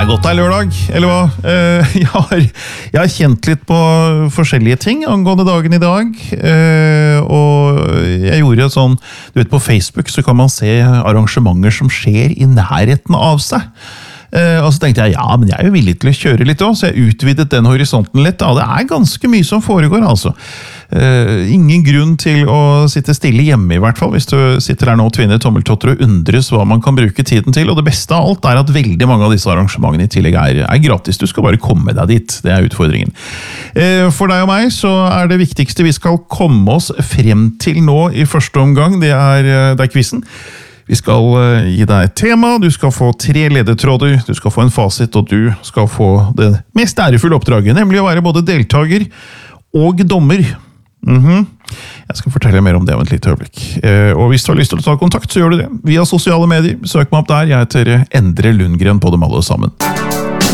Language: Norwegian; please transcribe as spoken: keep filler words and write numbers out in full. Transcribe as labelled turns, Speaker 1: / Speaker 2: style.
Speaker 1: er godt det er lørdag, eller hva? Eh, jeg, har, jeg har kjent litt på forskjellige ting angående dagen i dag, eh, og jeg gjorde sånn, du vet på Facebook så kan man se arrangementer som skjer i nærheten av seg. Eh, og så tenkte jeg, ja, men jeg er jo villig til å kjøre litt også, så jeg utvidet den horisonten litt. Ja, det er ganske mye som foregår, altså. Eh, ingen grunn til å sitte stille hjemme i hvert fall, hvis du sitter her nå og tvinner tommeltotter og undres hva man kan bruke tiden til. Og det beste av alt er at veldig mange av disse arrangementene i tillegg er, er gratis. Du skal bare komme deg dit, det er utfordringen. Eh, for deg og meg så er det viktigste vi skal komme oss frem til nå i første omgang, det er, det er quizzen. Vi skal gi deg et tema, du skal få tre ledetråder, du skal få en fasit, og du skal få det mest ærefulle oppdraget, nemlig å være både deltager og dommer. Mm-hmm. Jeg skal fortelle mer om det om et lite øyeblikk. Eh, og hvis du har lyst til å ta kontakt, så gjør du det via sosiale medier. Søk meg opp der, jeg heter Endre Lundgren på dem alle sammen.